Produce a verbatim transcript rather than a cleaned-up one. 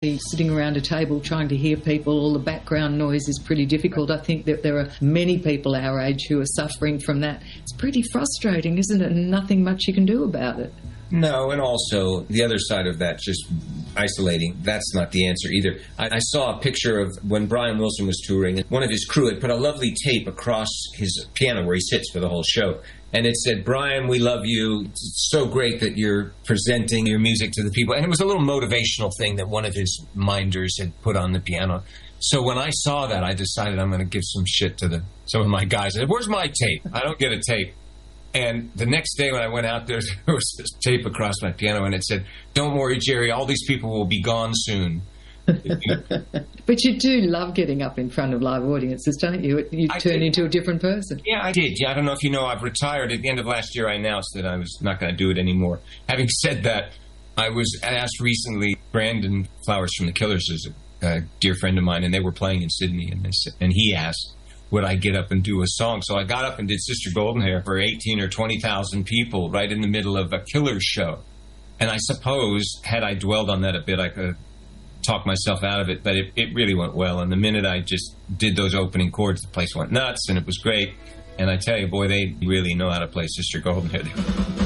Sitting around a table trying to hear people, all the background noise is pretty difficult. I think that there are many people our age who are suffering from that. It's pretty frustrating, isn't it? And nothing much you can do about it. No, and also the other side of that, just isolating, that's not the answer either. I, I saw a picture of when Brian Wilson was touring, and one of his crew had put a lovely tape across his piano where he sits for the whole show. And it said, Brian, we love you. It's so great that you're presenting your music to the people. And it was a little motivational thing that one of his minders had put on the piano. So when I saw that, I decided I'm going to give some shit to the, some of my guys. I said, where's my tape? I don't get a tape. And the next day when I went out there, there was this tape across my piano, and it said, don't worry, Jerry, all these people will be gone soon. But you do love getting up in front of live audiences, don't you? You I turn did. into a different person. Yeah, I did. Yeah, I don't know if you know, I've retired. At the end of last year, I announced that I was not going to do it anymore. Having said that, I was asked recently, Brandon Flowers from the Killers is a, a dear friend of mine, and they were playing in Sydney, and, they said, and he asked, would I get up and do a song? So I got up and did Sister Goldenhair for eighteen or twenty thousand people right in the middle of a Killers show. And I suppose, had I dwelled on that a bit, I could have talked myself out of it, but it, it really went well. And the minute I just did those opening chords, the place went nuts, and it was great. And I tell you, boy, they really know how to play Sister Goldenhair.